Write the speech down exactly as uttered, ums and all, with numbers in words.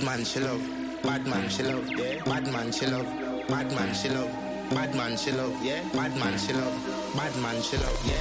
Bad man she love, bad man she love, yeah. Bad man she love, bad man she love, bad man she love, yeah. Bad man she love, bad man she love, yeah.